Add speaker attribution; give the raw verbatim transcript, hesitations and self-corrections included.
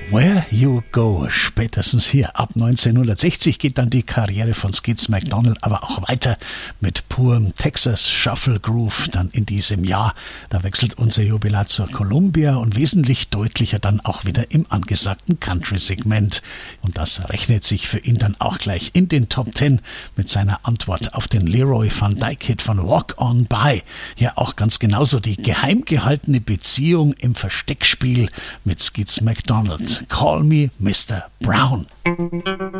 Speaker 1: Where You Go. Spätestens hier ab neunzehnhundertsechzig geht dann die Karriere von Skids MacDonald aber auch weiter mit purem Texas Shuffle Groove. Dann in diesem Jahr, da wechselt unser Jubilar zur Columbia und wesentlich deutlicher dann auch wieder im angesagten Country-Segment. Und das rechnet sich für ihn dann auch gleich in den Top Ten mit seiner Antwort auf den Leroy Van Dyke-Hit von Walk On By. Ja, auch ganz genauso die geheim gehaltene Beziehung im Versteckspiel mit Skids MacDonald. Call Me Mister Brown.